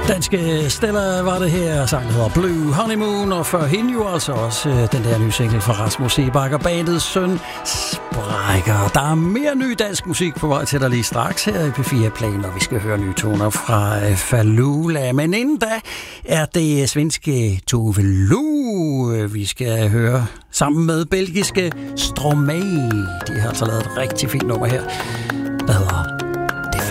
Danske Stella var det her, sang hedder Blue Honeymoon, og før hende jo altså også den der nye single fra Rasmus Seebach og bandets søn Sprækker. Der er mere ny dansk musik på vej til dig lige straks her i P4 Play, og vi skal høre nye toner fra Falula. Men inden da er det svenske Tove Lo, vi skal høre sammen med belgiske Stromae. De har altså lavet et rigtig fint nummer her, der hedder